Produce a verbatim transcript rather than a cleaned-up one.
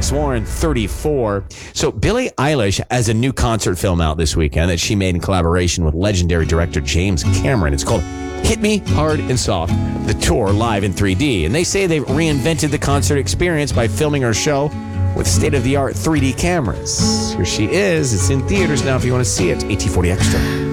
Alex Warren, thirty-four. So Billie Eilish has a new concert film out this weekend that she made in collaboration with legendary director James Cameron. It's called Hit Me Hard and Soft, the tour live in three D. And they say they've reinvented the concert experience by filming her show with state-of-the-art three D cameras. Here she is. It's in theaters now if you want to see it. A T forty Extra.